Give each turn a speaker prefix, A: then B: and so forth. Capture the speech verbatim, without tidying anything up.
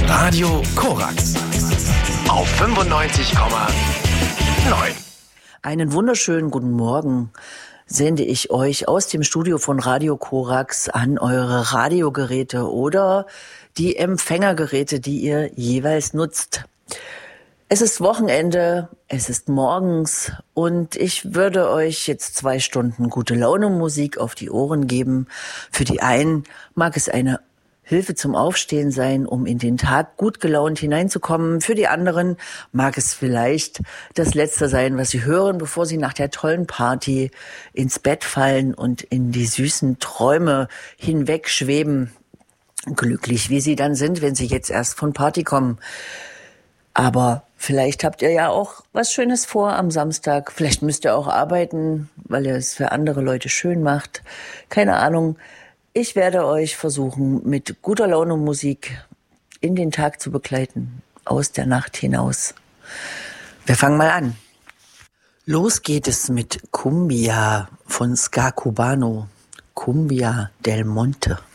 A: Radio Korax auf fünfundneunzig Komma neun.
B: Einen wunderschönen guten Morgen sende ich euch aus dem Studio von Radio Korax an eure Radiogeräte oder die Empfängergeräte, die ihr jeweils nutzt. Es ist Wochenende, es ist morgens und ich würde euch jetzt zwei Stunden gute Laune Musik auf die Ohren geben. Für die einen mag es eine Hilfe zum Aufstehen sein, um in den Tag gut gelaunt hineinzukommen. Für die anderen mag es vielleicht das Letzte sein, was sie hören, bevor sie nach der tollen Party ins Bett fallen und in die süßen Träume hinwegschweben. Glücklich, wie sie dann sind, wenn sie jetzt erst von Party kommen. Aber vielleicht habt ihr ja auch was Schönes vor am Samstag. Vielleicht müsst ihr auch arbeiten, weil ihr es für andere Leute schön macht. Keine Ahnung. Ich werde euch versuchen, mit guter Laune Musik in den Tag zu begleiten, aus der Nacht hinaus. Wir fangen mal an. Los geht es mit Cumbia von Ska Cubano. Cumbia del Monte.